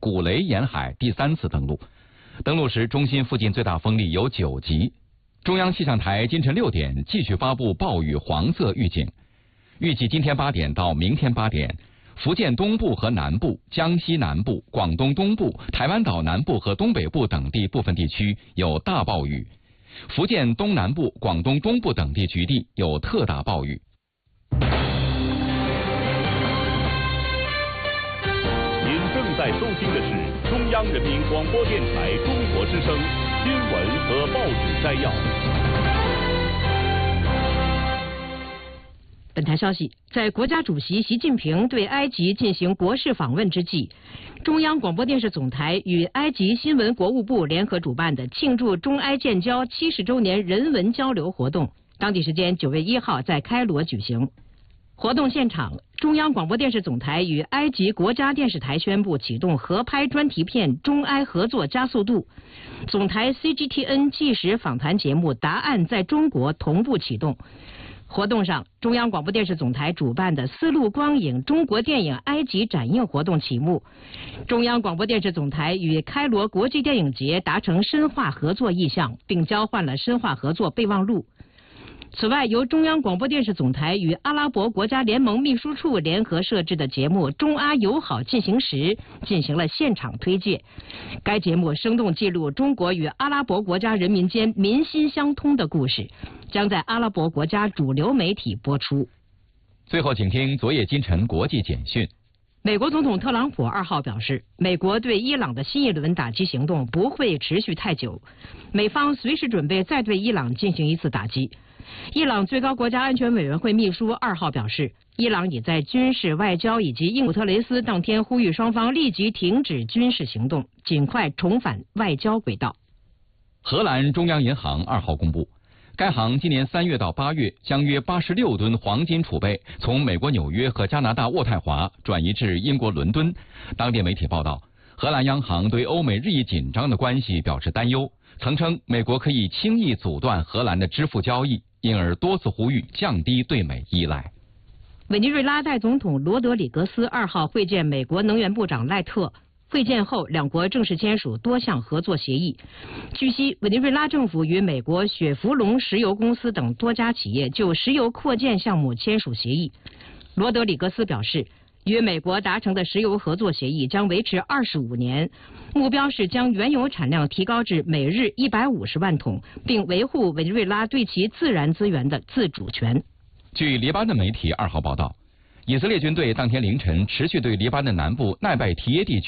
古雷沿海第3次登陆。登陆时，中心附近最大风力有9级。中央气象台今晨6点继续发布暴雨黄色预警，预计今天8点到明天8点，福建东部和南部、江西南部、广东东部、台湾岛南部和东北部等地部分地区有大暴雨，福建东南部、广东东部等地局地有特大暴雨。 您正在收听的是中央人民广播电台中国之声新闻和报纸摘要。 本台消息，在国家主席习近平对埃及进行国事访问之际，中央广播电视总台与埃及新闻国务部联合主办的庆祝中埃建交70周年人文交流活动，当地时间9月1号在开罗举行。活动现场，中央广播电视总台与埃及国家电视台宣布启动合拍专题片《中埃合作加速度》，总台 CGTN 纪实访谈节目《答案在中国》同步启动。活动上，中央广播电视总台主办的丝路光影中国电影埃及展映活动启幕，中央广播电视总台与开罗国际电影节达成深化合作意向，并交换了深化合作备忘录。此外，由中央广播电视总台与阿拉伯国家联盟秘书处联合设置的节目《中阿友好进行时》进行了现场推介。该节目生动记录中国与阿拉伯国家人民间民心相通的故事，将在阿拉伯国家主流媒体播出。 最后，请听昨夜今晨国际简讯。 美国总统特朗普2号表示，美国对伊朗的新一轮打击行动不会持续太久，美方随时准备再对伊朗进行一次打击。伊朗最高国家安全委员会秘书2号表示，伊朗已在军事、外交以及英古特雷斯当天呼吁双方立即停止军事行动，尽快重返外交轨道。 荷兰中央银行2号公布，该行今年3月到8月将约86吨黄金储备从美国纽约和加拿大渥太华转移至英国伦敦。当地媒体报道，荷兰央行对欧美日益紧张的关系表示担忧，曾称美国可以轻易阻断荷兰的支付交易，因而多次呼吁降低对美依赖。 委内瑞拉代总统罗德里格斯2号会见美国能源部长赖特，会见后两国正式签署多项合作协议。据悉，委内瑞拉政府与美国雪佛龙石油公司等多家企业就石油扩建项目签署协议。罗德里格斯表示，与美国达成的石油合作协议将维持25年，目标是将原油产量提高至每日150万桶，并维护委内瑞拉对其自然资源的自主权。 据黎巴嫩媒体2号报道，以色列军队当天凌晨持续对黎巴嫩南部奈拜提耶地区